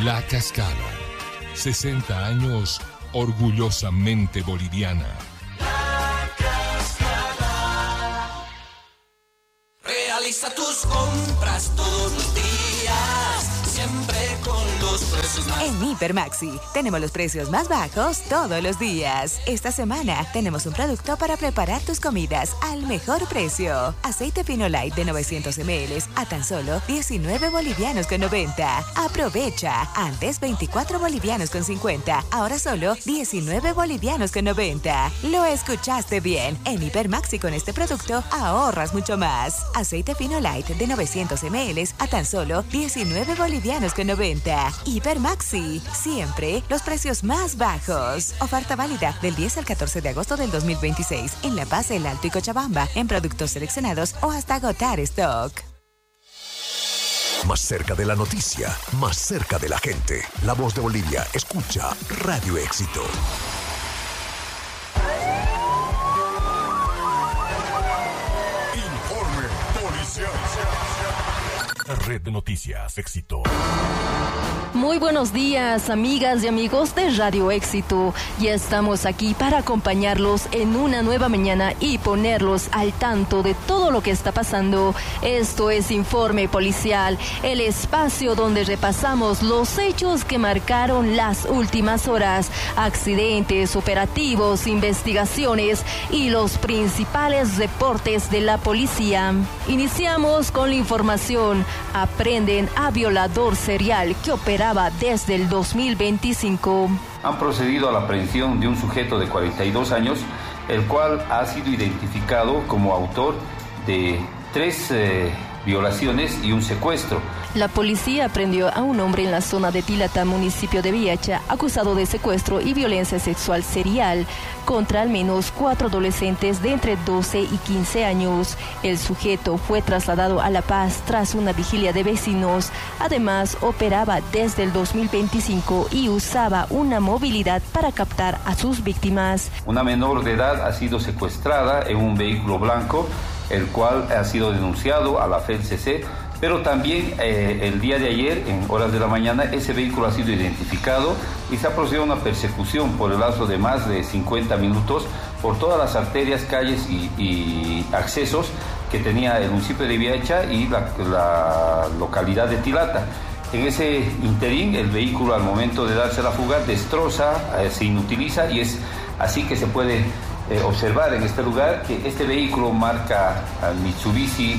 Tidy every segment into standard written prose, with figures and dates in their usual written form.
La Cascada, 60 años orgullosamente boliviana. La Cascada. Realiza tus compras todos los días, siempre con los precios más. En Hipermaxi tenemos los precios más bajos todos los días. Esta semana tenemos un producto para preparar tus comidas al mejor precio. Aceite Fino Light de 900 ml a tan solo 19 bolivianos con 90. Aprovecha. Antes 24 bolivianos con 50. Ahora solo 19 bolivianos con 90. Lo escuchaste bien. En Hipermaxi con este producto ahorras mucho más. Aceite Fino Light de 900 ml a tan solo 19 bolivianos con 90. Hipermaxi. Siempre los precios más bajos. Oferta válida del 10 al 14 de agosto del 2026 en La Paz, El Alto y Cochabamba en productos seleccionados o hasta agotar stock. Más cerca de la noticia, más cerca de la gente. La Voz de Bolivia. Escucha Radio Éxito. Informe policial. Red de Noticias Éxito. Muy buenos días, amigas y amigos de Radio Éxito. Ya estamos aquí para acompañarlos en una nueva mañana y ponerlos al tanto de todo lo que está pasando. Esto es Informe Policial, el espacio donde repasamos los hechos que marcaron las últimas horas, accidentes, operativos, investigaciones y los principales reportes de la policía. Iniciamos con la información. Aprenden a violador serial que operaba desde el 2025. Han procedido a la aprehensión de un sujeto de 42 años, el cual ha sido identificado como autor de 3 violaciones y un secuestro. La policía aprendió a un hombre en la zona de Tilata, municipio de Viacha, acusado de secuestro y violencia sexual serial contra al menos 4 adolescentes de entre 12 y 15 años. El sujeto fue trasladado a La Paz tras una vigilia de vecinos. Además, operaba desde el 2025 y usaba una movilidad para captar a sus víctimas. Una menor de edad ha sido secuestrada en un vehículo blanco, el cual ha sido denunciado a la FELCC, pero también el día de ayer, en horas de la mañana, ese vehículo ha sido identificado y se ha procedido a una persecución por el lapso de más de 50 minutos por todas las arterias, calles y accesos que tenía el municipio de Viacha y la localidad de Tilata. En ese interín, el vehículo al momento de darse la fuga destroza, se inutiliza y es así que se puede observar en este lugar que este vehículo marca Mitsubishi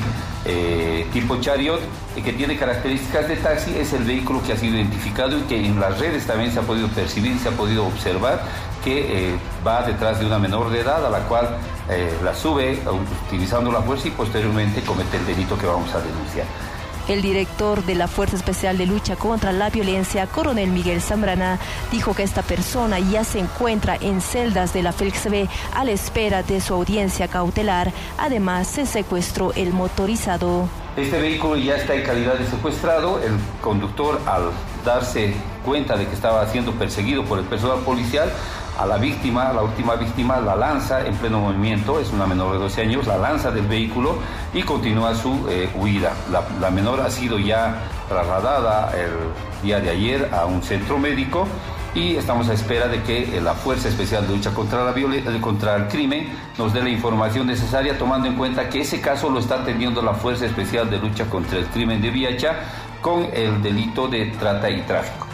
tipo Chariot, que tiene características de taxi, es el vehículo que ha sido identificado y que en las redes también se ha podido percibir, se ha podido observar que va detrás de una menor de edad a la cual la sube utilizando la fuerza y posteriormente comete el delito que vamos a denunciar. El director de la Fuerza Especial de Lucha contra la Violencia, coronel Miguel Zambrana, dijo que esta persona ya se encuentra en celdas de la FELCB a la espera de su audiencia cautelar. Además, se secuestró el motorizado. Este vehículo ya está en calidad de secuestrado. El conductor, al darse cuenta de que estaba siendo perseguido por el personal policial, a la víctima, la última víctima, la lanza en pleno movimiento, es una menor de 12 años, la lanza del vehículo y continúa su huida. La menor ha sido ya trasladada el día de ayer a un centro médico y estamos a espera de que la Fuerza Especial de Lucha contra el Crimen nos dé la información necesaria, tomando en cuenta que ese caso lo está atendiendo la Fuerza Especial de Lucha contra el Crimen de Viacha con el delito de trata y tráfico.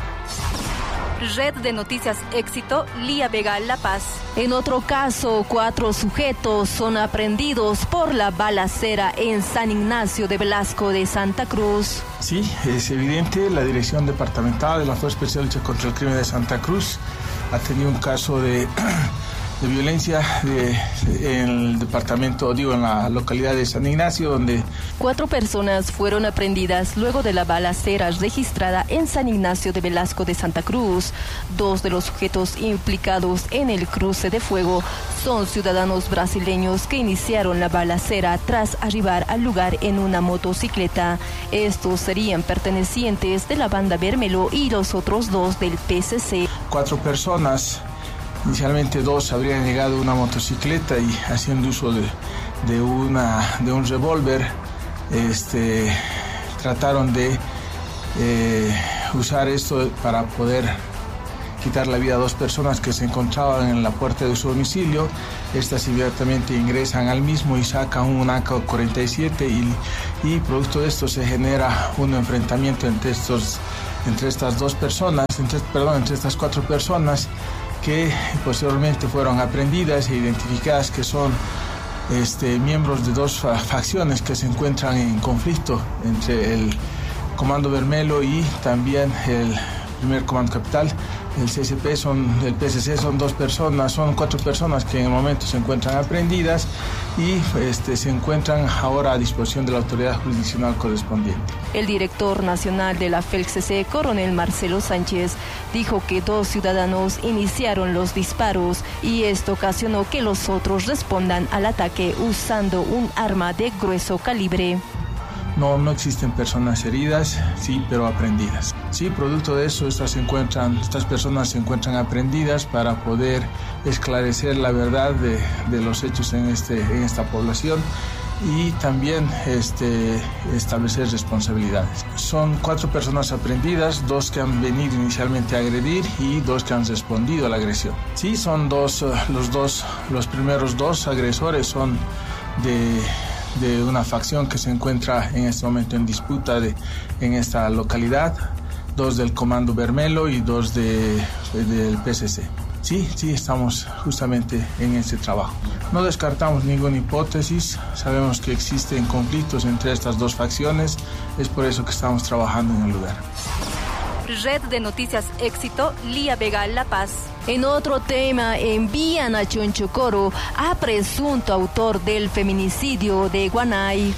Red de Noticias Éxito, Lía Vega, La Paz. En otro caso, 4 sujetos son aprehendidos por la balacera en San Ignacio de Velasco de Santa Cruz. Sí, es evidente, la Dirección Departamental de la Fuerza Especial de Lucha contra el Crimen de Santa Cruz ha tenido un caso de violencia en el departamento, en la localidad de San Ignacio, donde 4 personas fueron aprendidas luego de la balacera registrada en San Ignacio de Velasco de Santa Cruz. 2 de los sujetos implicados en el cruce de fuego son ciudadanos brasileños que iniciaron la balacera tras arribar al lugar en una motocicleta. Estos serían pertenecientes de la banda Bermelo y los otros 2 del PCC. 4 personas. Inicialmente 2 habrían llegado a una motocicleta y haciendo uso de un revólver, trataron de usar esto para poder quitar la vida a 2 personas que se encontraban en la puerta de su domicilio. Estas inmediatamente ingresan al mismo y sacan un AK-47 y producto de esto se genera un enfrentamiento entre estas 2 personas, entre estas 4 personas que posteriormente fueron aprehendidas e identificadas que son miembros de 2 facciones que se encuentran en conflicto entre el Comando Vermelho y también el primer Comando Capital. El PSC son 2 personas, son 4 personas que en el momento se encuentran aprehendidas y se encuentran ahora a disposición de la autoridad jurisdiccional correspondiente. El director nacional de la FELCC, coronel Marcelo Sánchez, dijo que 2 ciudadanos iniciaron los disparos y esto ocasionó que los otros respondan al ataque usando un arma de grueso calibre. No existen personas heridas, sí, pero aprehendidas. Sí, producto de eso, estas personas se encuentran aprehendidas para poder esclarecer la verdad de los hechos en esta población y también establecer responsabilidades. Son 4 personas aprehendidas, 2 que han venido inicialmente a agredir y 2 que han respondido a la agresión. Sí, son los primeros 2 agresores son de una facción que se encuentra en este momento en disputa en esta localidad, 2 del Comando Vermelho y 2 del PSC. Sí, estamos justamente en este trabajo. No descartamos ninguna hipótesis, sabemos que existen conflictos entre estas 2 facciones, es por eso que estamos trabajando en el lugar. Red de Noticias Éxito, Lía Vega, La Paz. En otro tema, envían a Chonchocoro a presunto autor del feminicidio de Guanay.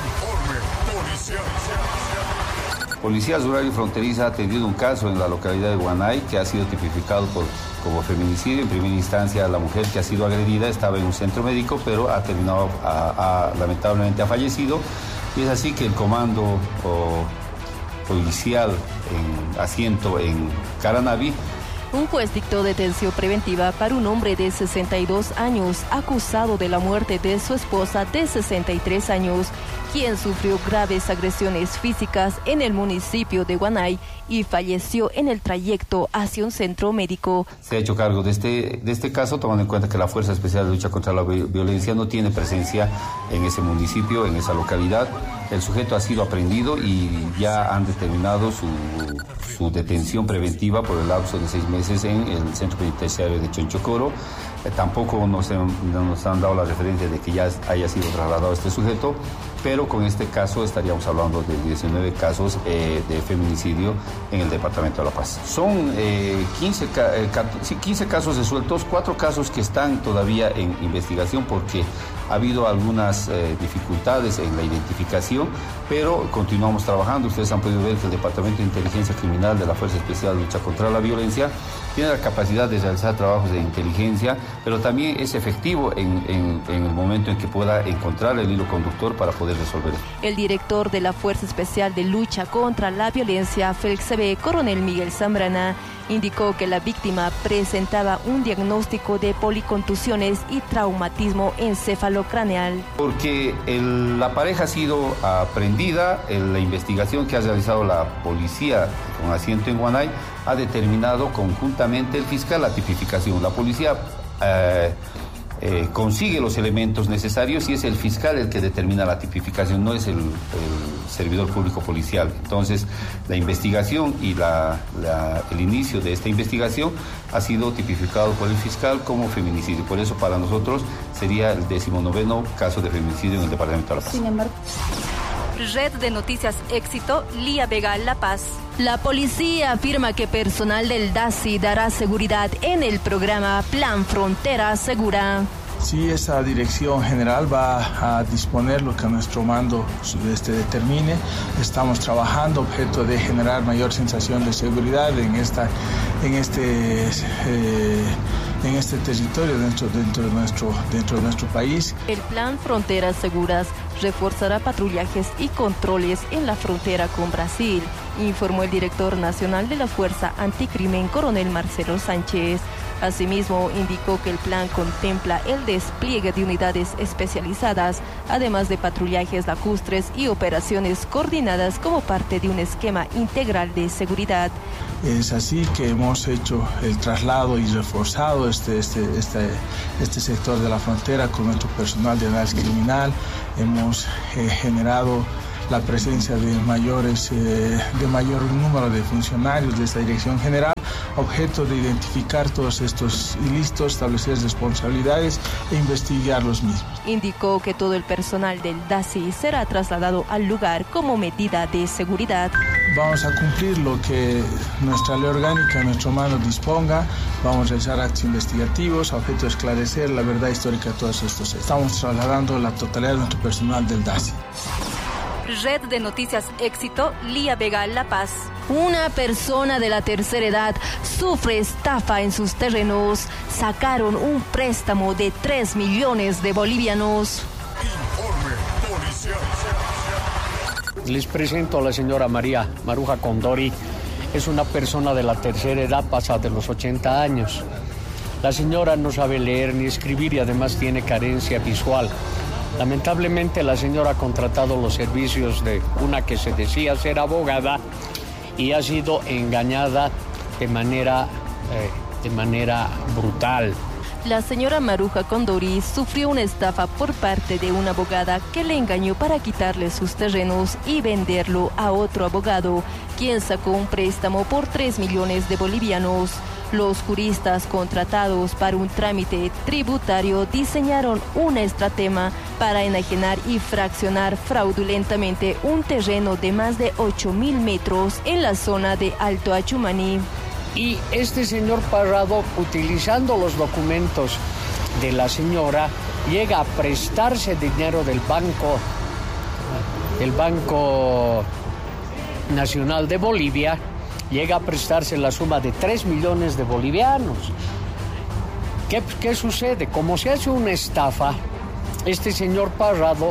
Policía Rural y Fronteriza ha atendido un caso en la localidad de Guanay que ha sido tipificado como feminicidio. En primera instancia, la mujer que ha sido agredida estaba en un centro médico, pero ha terminado, lamentablemente ha fallecido. Y es así que el comando policial en asiento en Caranavi. Un juez dictó detención preventiva para un hombre de 62 años acusado de la muerte de su esposa de 63 años, quien sufrió graves agresiones físicas en el municipio de Guanay y falleció en el trayecto hacia un centro médico. Se ha hecho cargo de este caso, tomando en cuenta que la Fuerza Especial de Lucha contra la Violencia no tiene presencia en ese municipio, en esa localidad. El sujeto ha sido aprehendido y ya han determinado su detención preventiva por el lapso de 6 meses en el centro penitenciario de Chonchocoro. Tampoco nos han dado la referencia de que ya haya sido trasladado este sujeto, pero con este caso estaríamos hablando de 19 casos de feminicidio en el departamento de La Paz. Son 15 casos resueltos, 4 casos que están todavía en investigación porque ha habido algunas dificultades en la identificación, pero continuamos trabajando. Ustedes han podido ver que el Departamento de Inteligencia Criminal de la Fuerza Especial de Lucha contra la Violencia tiene la capacidad de realizar trabajos de inteligencia, pero también es efectivo en el momento en que pueda encontrar el hilo conductor para poder resolver. El director de la Fuerza Especial de Lucha contra la Violencia, FELCB, coronel Miguel Zambrana, indicó que la víctima presentaba un diagnóstico de policontusiones y traumatismo encefalocraneal. Porque la pareja ha sido aprehendida, la investigación que ha realizado la policía con asiento en Guanay ha determinado conjuntamente el fiscal la tipificación. La policía consigue los elementos necesarios y es el fiscal el que determina la tipificación, no es el servidor público policial. Entonces, la investigación y el inicio de esta investigación ha sido tipificado por el fiscal como feminicidio. Por eso, para nosotros, sería el 19º caso de feminicidio en el departamento de La Paz. Sin embargo, Red de Noticias Éxito, Lía Vega, La Paz. La policía afirma que personal del DASI dará seguridad en el programa Plan Frontera Segura. Sí, esa dirección general va a disponer lo que nuestro mando determine. Estamos trabajando objeto de generar mayor sensación de seguridad en este territorio dentro de nuestro país. El plan Fronteras Seguras reforzará patrullajes y controles en la frontera con Brasil, informó el director nacional de la Fuerza Anticrimen, coronel Marcelo Sánchez. Asimismo, indicó que el plan contempla el despliegue de unidades especializadas, además de patrullajes lacustres y operaciones coordinadas como parte de un esquema integral de seguridad. Es así que hemos hecho el traslado y reforzado este sector de la frontera con nuestro personal de análisis criminal. Hemos generado la presencia de mayor número de funcionarios de esta dirección general, objeto de identificar todos estos ilícitos, establecer responsabilidades e investigar los mismos. Indicó que todo el personal del DACI será trasladado al lugar como medida de seguridad. Vamos a cumplir lo que nuestra ley orgánica en nuestras manos disponga. Vamos a realizar actos investigativos a objeto de esclarecer la verdad histórica de todos estos hechos. Estamos trasladando la totalidad de nuestro personal del DACI. Red de Noticias Éxito, Lía Vega, La Paz. Una persona de la tercera edad sufre estafa en sus terrenos. Sacaron un préstamo de 3 millones de bolivianos. Informe policial. Les presento a la señora María Maruja Condori. Es una persona de la tercera edad, pasa de los 80 años. La señora no sabe leer ni escribir y además tiene carencia visual. Lamentablemente la señora ha contratado los servicios de una que se decía ser abogada y ha sido engañada de manera brutal. La señora Maruja Condori sufrió una estafa por parte de una abogada que le engañó para quitarle sus terrenos y venderlo a otro abogado, quien sacó un préstamo por 3 millones de bolivianos. Los juristas contratados para un trámite tributario diseñaron una estratema para enajenar y fraccionar fraudulentamente un terreno de más de 8.000 metros en la zona de Alto Achumani. Y este señor Parrado, utilizando los documentos de la señora, llega a prestarse dinero del Banco Nacional de Bolivia, llega a prestarse la suma de 3 millones de bolivianos. ¿Qué sucede? Como se hace una estafa, este señor Parrado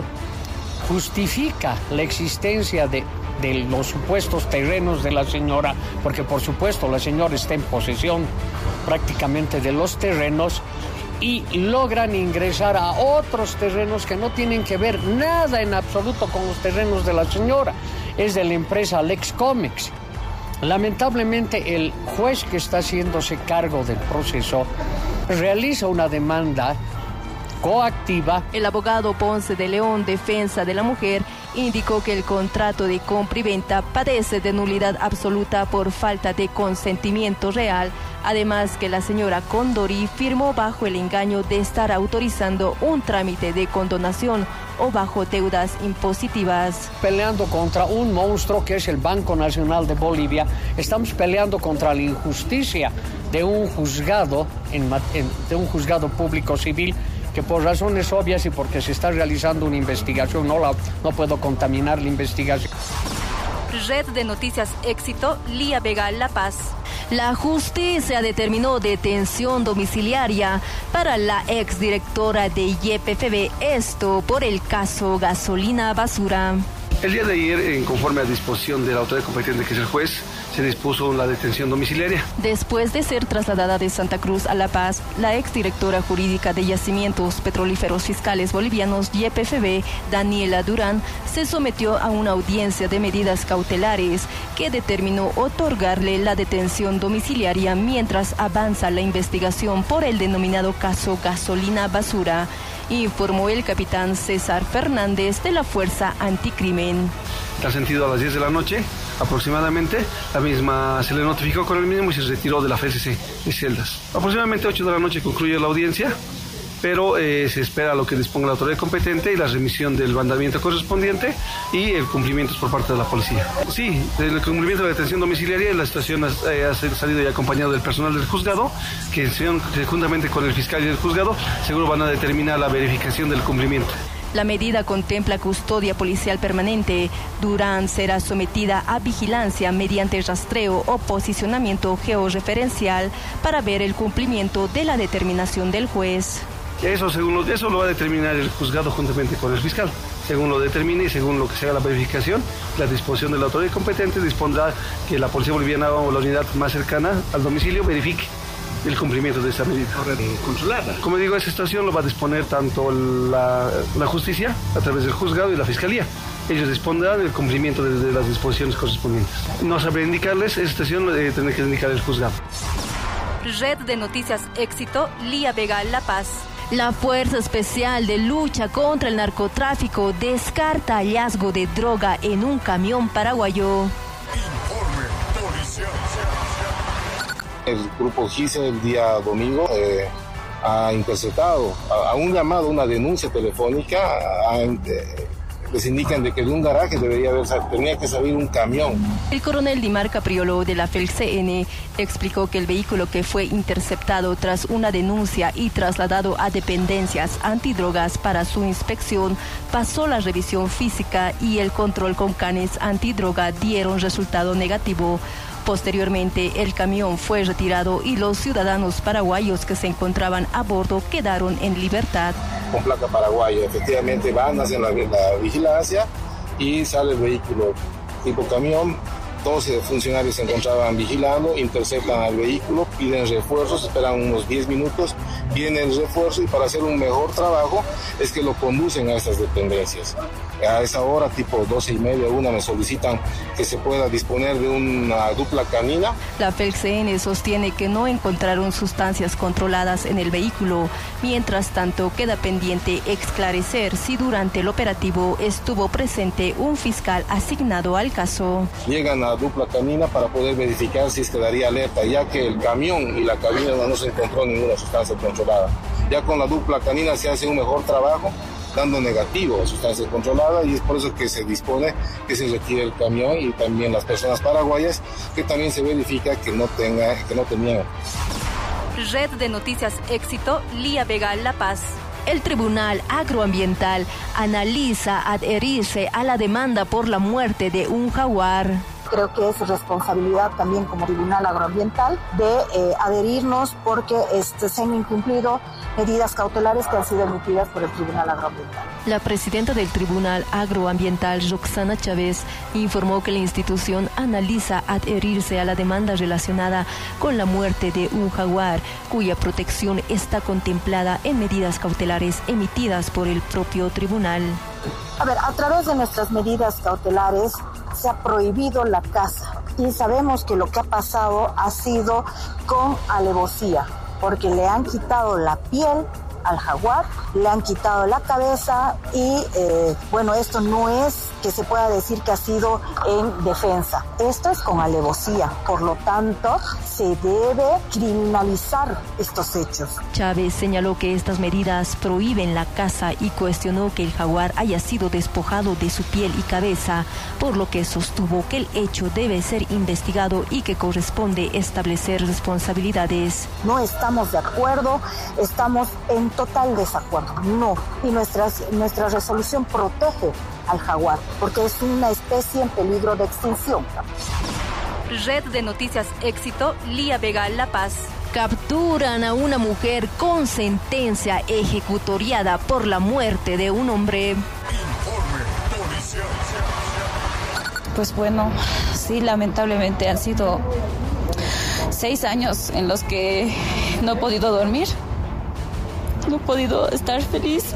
justifica la existencia de los supuestos terrenos de la señora, porque por supuesto la señora está en posesión prácticamente de los terrenos, y logran ingresar a otros terrenos que no tienen que ver nada en absoluto con los terrenos de la señora. Es de la empresa Lexcomex. Lamentablemente el juez que está haciéndose cargo del proceso realiza una demanda coactiva. El abogado Ponce de León, defensa de la mujer, indicó que el contrato de compra y venta padece de nulidad absoluta por falta de consentimiento real, además que la señora Condori firmó bajo el engaño de estar autorizando un trámite de condonación o bajo deudas impositivas. Peleando contra un monstruo que es el Banco Nacional de Bolivia, estamos peleando contra la injusticia de un juzgado, de un juzgado público civil, que por razones obvias y porque se está realizando una investigación, no puedo contaminar la investigación. Red de Noticias Éxito, Lía Vega, La Paz. La justicia determinó detención domiciliaria para la exdirectora de YPFB, esto por el caso gasolina basura. El día de ayer, conforme a disposición de la autoridad competente, que es el juez, se dispuso la detención domiciliaria. Después de ser trasladada de Santa Cruz a La Paz, la exdirectora jurídica de Yacimientos Petrolíferos Fiscales Bolivianos, YPFB, Daniela Durán, se sometió a una audiencia de medidas cautelares que determinó otorgarle la detención domiciliaria mientras avanza la investigación por el denominado caso gasolina basura, informó el capitán César Fernández de la Fuerza Anticrimen. Ha sentido a las 10 de la noche aproximadamente, la misma se le notificó con el mínimo y se retiró de la FCC de celdas. Aproximadamente 8 de la noche concluye la audiencia, pero se espera lo que disponga la autoridad competente y la remisión del mandamiento correspondiente y el cumplimiento por parte de la policía. Sí, el cumplimiento de la detención domiciliaria, la situación ha salido ya acompañado del personal del juzgado, que juntamente con el fiscal y el juzgado seguro van a determinar la verificación del cumplimiento. La medida contempla custodia policial permanente. Durán será sometida a vigilancia mediante rastreo o posicionamiento georreferencial para ver el cumplimiento de la determinación del juez. Eso lo va a determinar el juzgado juntamente con el fiscal. según lo determine y según lo que sea la verificación, la disposición de la autoridad competente dispondrá que la policía boliviana o la unidad más cercana al domicilio verifique el cumplimiento de esta medida. Controlada. Como digo, esa situación lo va a disponer tanto la justicia a través del juzgado y la fiscalía. Ellos dispondrán del cumplimiento de las disposiciones correspondientes. No sabré indicarles, esa situación tendrá que indicar el juzgado. Red de Noticias Éxito, Lía Vega, La Paz. La Fuerza Especial de Lucha contra el Narcotráfico descarta hallazgo de droga en un camión paraguayo. Informe policial. El grupo GISE el día domingo ha interceptado a un llamado, una denuncia telefónica, les indican de que de un garaje tenía que salir un camión. El coronel Dimar Capriolo de la FELCN explicó que el vehículo que fue interceptado tras una denuncia y trasladado a dependencias antidrogas para su inspección pasó la revisión física y el control con canes antidroga dieron resultado negativo. Posteriormente, el camión fue retirado y los ciudadanos paraguayos que se encontraban a bordo quedaron en libertad. Con placa paraguaya, efectivamente van, hacen la vigilancia y sale el vehículo tipo camión. 12 funcionarios se encontraban vigilando, interceptan al vehículo, piden refuerzos, esperan unos 10 minutos, viene el refuerzo y para hacer un mejor trabajo es que lo conducen a estas dependencias. A esa hora, tipo 12:30, 1, me solicitan que se pueda disponer de una dupla canina. La FELCN sostiene que no encontraron sustancias controladas en el vehículo. Mientras tanto, queda pendiente esclarecer si durante el operativo estuvo presente un fiscal asignado al caso. Llegan a dupla canina para poder verificar si es que daría alerta, ya que el camión y la cabina no se encontró ninguna sustancia controlada. Ya con la dupla canina se hace un mejor trabajo, dando negativo a sustancia controlada, y es por eso que se dispone que se retire el camión y también las personas paraguayas, que también se verifica que no tenían. Red de Noticias Éxito, Lía Vega, La Paz. El Tribunal Agroambiental analiza adherirse a la demanda por la muerte de un jaguar. Creo que es responsabilidad también como Tribunal Agroambiental de adherirnos porque se han incumplido medidas cautelares que han sido emitidas por el Tribunal Agroambiental. La presidenta del Tribunal Agroambiental, Roxana Chávez, informó que la institución analiza adherirse a la demanda relacionada con la muerte de un jaguar, cuya protección está contemplada en medidas cautelares emitidas por el propio tribunal. A través de nuestras medidas cautelares se ha prohibido la caza y sabemos que lo que ha pasado ha sido con alevosía, porque le han quitado la piel al jaguar, le han quitado la cabeza y esto no es que se pueda decir que ha sido en defensa. Esto es con alevosía, por lo tanto se debe criminalizar estos hechos. Chávez señaló que estas medidas prohíben la caza y cuestionó que el jaguar haya sido despojado de su piel y cabeza, por lo que sostuvo que el hecho debe ser investigado y que corresponde establecer responsabilidades. No estamos de acuerdo, estamos en total desacuerdo, no. Y nuestra resolución protege al jaguar, porque es una especie en peligro de extinción. Red de Noticias Éxito, Lía Vega, La Paz. Capturan a una mujer con sentencia ejecutoriada por la muerte de un hombre. Informe policial. Pues bueno, sí, lamentablemente han sido 6 años en los que no he podido dormir. No he podido estar feliz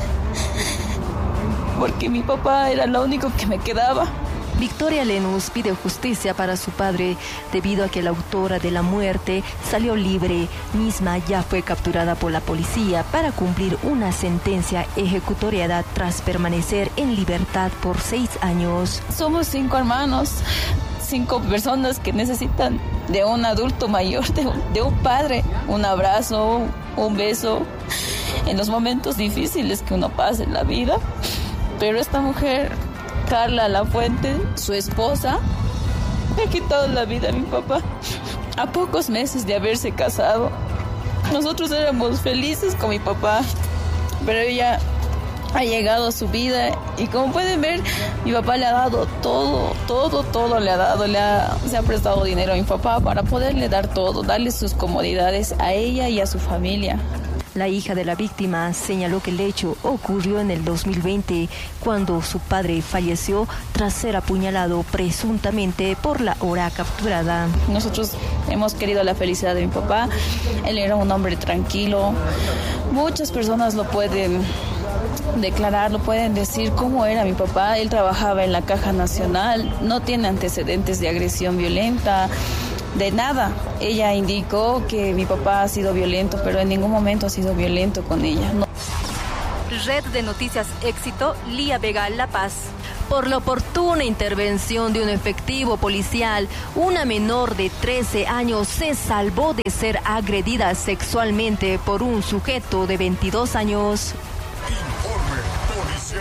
porque mi papá era lo único que me quedaba. Victoria Lenus pide justicia para su padre debido a que la autora de la muerte salió libre. Misma ya fue capturada por la policía para cumplir una sentencia ejecutoriada tras permanecer en libertad por 6 años. Somos 5 hermanos, 5 personas que necesitan de un adulto mayor, de un padre, un abrazo, un beso en los momentos difíciles que uno pasa en la vida. Pero esta mujer, Carla Lafuente, su esposa, me ha quitado la vida a mi papá. A pocos meses de haberse casado, nosotros éramos felices con mi papá, pero ella ha llegado a su vida y como pueden ver, mi papá le ha dado todo le ha dado, se ha prestado dinero a mi papá para poderle dar todo, darle sus comodidades a ella y a su familia. La hija de la víctima señaló que el hecho ocurrió en el 2020, cuando su padre falleció tras ser apuñalado presuntamente por la hora capturada. Nosotros hemos querido la felicidad de mi papá. Él era un hombre tranquilo. Muchas personas lo pueden declarar, lo pueden decir cómo era mi papá. Él trabajaba en la Caja Nacional, no tiene antecedentes de agresión violenta, de nada. Ella indicó que mi papá ha sido violento, pero en ningún momento ha sido violento con ella. No. Red de Noticias Éxito, Lía Vega, La Paz. Por la oportuna intervención de un efectivo policial, una menor de 13 años se salvó de ser agredida sexualmente por un sujeto de 22 años. Informe policial.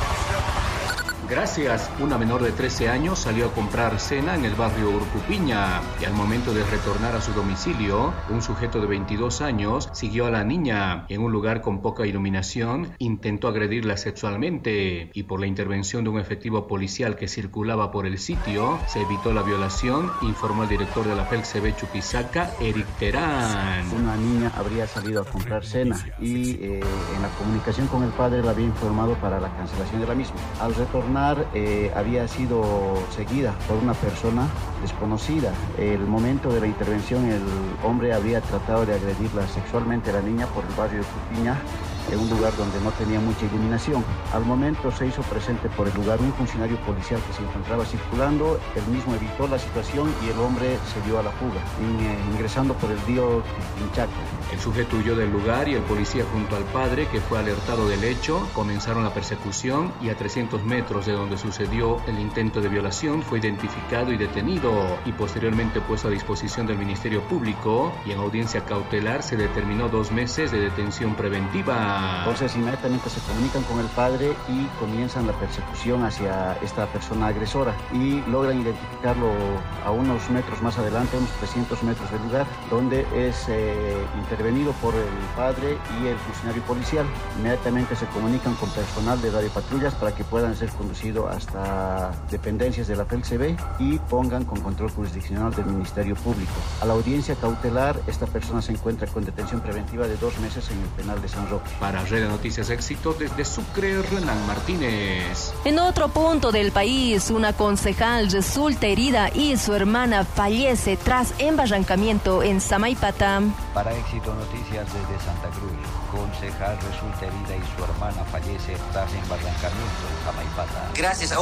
Gracias, una menor de 13 años salió a comprar cena en el barrio Urcupiña y al momento de retornar a su domicilio, un sujeto de 22 años siguió a la niña en un lugar con poca iluminación, intentó agredirla sexualmente y por la intervención de un efectivo policial que circulaba por el sitio, se evitó la violación, informó el director de la FELCB Chuquisaca, Eric Terán. Una niña habría salido a comprar cena y en la comunicación con el padre la había informado para la cancelación de la misma. Al retornar había sido seguida por una persona desconocida. El momento de la intervención, el hombre habría tratado de agredirla sexualmente a la niña por el barrio de Cupiña, en un lugar donde no tenía mucha iluminación. Al momento se hizo presente por el lugar un funcionario policial que se encontraba circulando. Él mismo evitó la situación y el hombre se dio a la fuga, ingresando por el río Pinchaca. El sujeto huyó del lugar y el policía, junto al padre, que fue alertado del hecho, comenzaron la persecución y a 300 metros de donde sucedió el intento de violación fue identificado y detenido y posteriormente puesto a disposición del Ministerio Público, y en audiencia cautelar se determinó 2 meses de detención preventiva. Entonces inmediatamente se comunican con el padre y comienzan la persecución hacia esta persona agresora y logran identificarlo a unos metros más adelante, unos 300 metros del lugar, donde es intervenido por el padre y el funcionario policial. Inmediatamente se comunican con personal de radiopatrullas para que puedan ser conducidos hasta dependencias de la FELCB y pongan con control jurisdiccional del Ministerio Público. A la audiencia cautelar, esta persona se encuentra con detención preventiva de 2 meses en el penal de San Roque. Para Red de Noticias Éxito, desde Sucre, Renan Martínez. En otro punto del país, una concejal resulta herida y su hermana fallece tras embarrancamiento en Samaipata. Para Éxito Noticias desde Santa Cruz, concejal resulta herida y su hermana fallece tras embarrancamiento en Samaipata. Gracias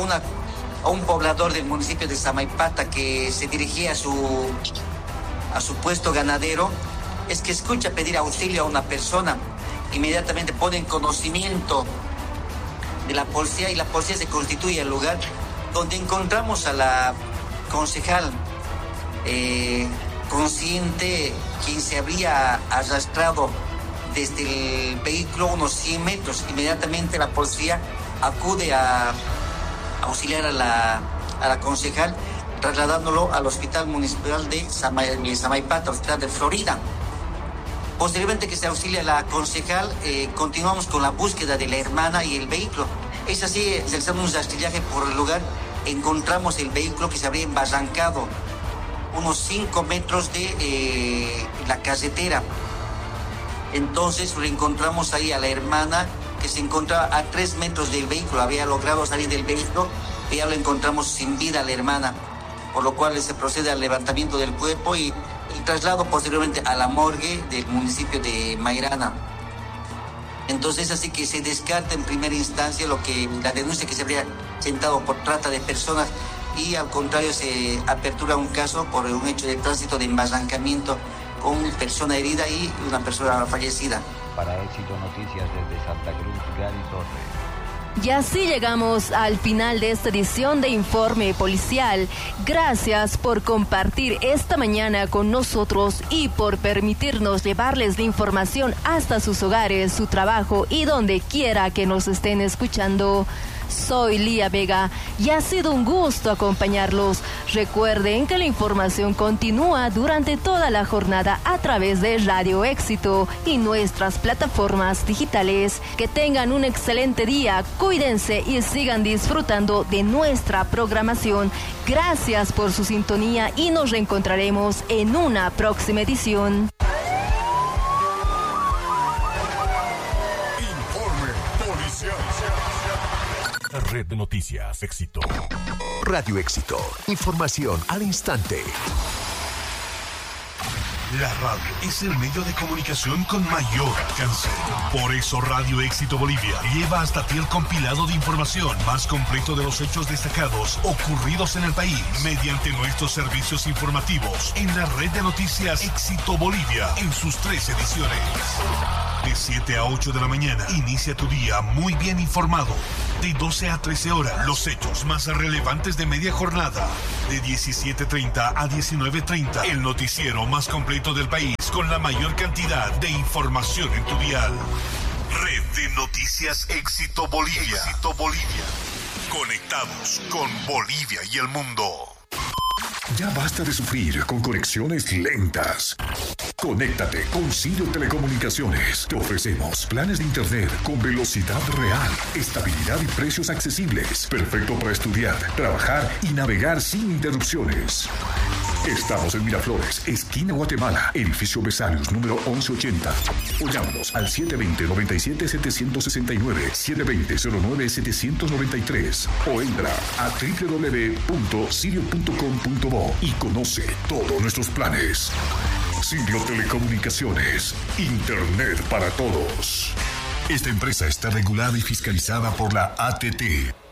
a un poblador del municipio de Samaipata que se dirigía a su puesto ganadero, es que escucha pedir auxilio a una persona. Inmediatamente pone en conocimiento de la policía y la policía se constituye el lugar donde encontramos a la concejal consciente, quien se habría arrastrado desde el vehículo unos 100 metros. Inmediatamente la policía acude a auxiliar a la concejal, trasladándolo al Hospital Municipal de Samaipata, Hospital de Florida. Posteriormente que se auxilia a la concejal, continuamos con la búsqueda de la hermana y el vehículo. Es así, realizando un rastrillaje por el lugar, encontramos el vehículo que se habría embarrancado unos 5 metros de la carretera. Entonces encontramos ahí a la hermana que se encontraba a 3 metros del vehículo, había logrado salir del vehículo y ya lo encontramos sin vida a la hermana, por lo cual se procede al levantamiento del cuerpo y traslado posteriormente a la morgue del municipio de Mairana. Entonces así que se descarta en primera instancia la denuncia que se habría sentado por trata de personas y al contrario se apertura un caso por un hecho de tránsito de embarrancamiento con una persona herida y una persona fallecida. Para Éxito Noticias desde Santa Cruz, Gary Torres. Y así llegamos al final de esta edición de Informe Policial. Gracias por compartir esta mañana con nosotros y por permitirnos llevarles la información hasta sus hogares, su trabajo y donde quiera que nos estén escuchando. Soy Lía Vega y ha sido un gusto acompañarlos. Recuerden que la información continúa durante toda la jornada a través de Radio Éxito y nuestras plataformas digitales. Que tengan un excelente día, cuídense y sigan disfrutando de nuestra programación. Gracias por su sintonía y nos reencontraremos en una próxima edición. Red de Noticias Éxito. Radio Éxito. Información al instante. La radio es el medio de comunicación con mayor alcance. Por eso Radio Éxito Bolivia lleva hasta ti el compilado de información más completo de los hechos destacados ocurridos en el país mediante nuestros servicios informativos en la red de noticias Éxito Bolivia en sus 3 ediciones. De 7 a 8 de la mañana, inicia tu día muy bien informado. De 12 a 13 horas, los hechos más relevantes de media jornada. De 17:30 a 19:30, el noticiero más completo del país con la mayor cantidad de información en tu dial. Red de Noticias Éxito Bolivia. Éxito Bolivia. Conectados con Bolivia y el mundo. Ya basta de sufrir con conexiones lentas. Conéctate con Sirio Telecomunicaciones. Te ofrecemos planes de internet con velocidad real, estabilidad y precios accesibles. Perfecto para estudiar, trabajar y navegar sin interrupciones. Estamos en Miraflores, esquina Guatemala, edificio Besalius, número 1180. O llámanos al 720-97-769, 720-09-793. O entra a www.sirio.com.bo y conoce todos nuestros planes. Sirio Telecomunicaciones, Internet para todos. Esta empresa está regulada y fiscalizada por la ATT.